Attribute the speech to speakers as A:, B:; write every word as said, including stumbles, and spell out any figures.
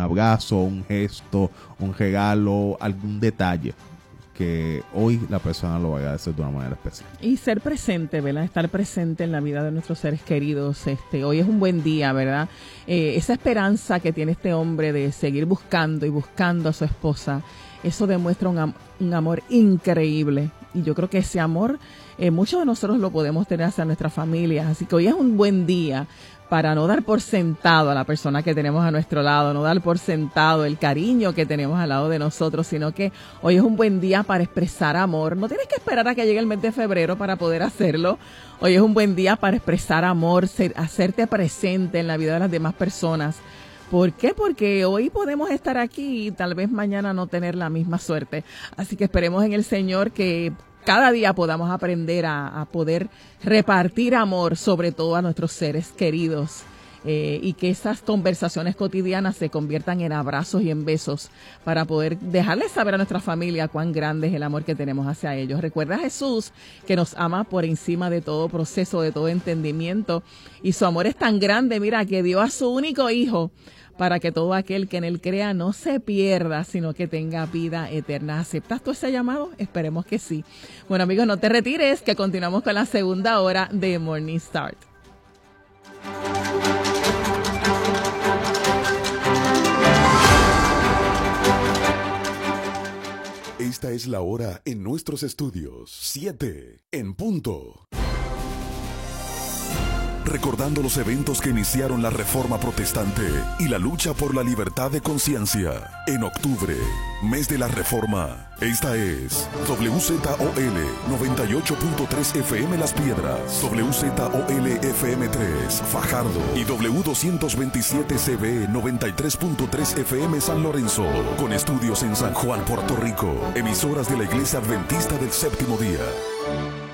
A: abrazo, un gesto, un regalo, algún detalle que hoy la persona lo va a agradecer de una manera especial.
B: Y ser presente, ¿verdad? Estar presente en la vida de nuestros seres queridos. Este, hoy es un buen día, ¿verdad? Eh, esa esperanza que tiene este hombre de seguir buscando y buscando a su esposa, eso demuestra un, am- un amor increíble. Y yo creo que ese amor, eh, muchos de nosotros lo podemos tener hacia nuestras familias. Así que hoy es un buen día para no dar por sentado a la persona que tenemos a nuestro lado, no dar por sentado el cariño que tenemos al lado de nosotros, sino que hoy es un buen día para expresar amor. No tienes que esperar a que llegue el mes de febrero para poder hacerlo. Hoy es un buen día para expresar amor, ser, hacerte presente en la vida de las demás personas. ¿Por qué? Porque hoy podemos estar aquí y tal vez mañana no tener la misma suerte. Así que esperemos en el Señor que cada día podamos aprender a, a poder repartir amor, sobre todo a nuestros seres queridos, eh, y que esas conversaciones cotidianas se conviertan en abrazos y en besos para poder dejarles saber a nuestra familia cuán grande es el amor que tenemos hacia ellos. Recuerda a Jesús que nos ama por encima de todo proceso, de todo entendimiento, y su amor es tan grande, mira, que dio a su único hijo para que todo aquel que en él crea no se pierda, sino que tenga vida eterna. ¿Aceptas tú ese llamado? Esperemos que sí. Bueno, amigos, no te retires, que continuamos con la segunda hora de Morning Start.
C: Esta es la hora en nuestros estudios. siete en punto. Recordando los eventos que iniciaron la Reforma Protestante y la lucha por la libertad de conciencia. En octubre, mes de la Reforma, esta es W Z O L noventa y ocho punto tres F M Las Piedras, W Z O L F M tres Fajardo y W doscientos veintisiete C B noventa y tres punto tres F M San Lorenzo, con estudios en San Juan, Puerto Rico, emisoras de la Iglesia Adventista del Séptimo Día.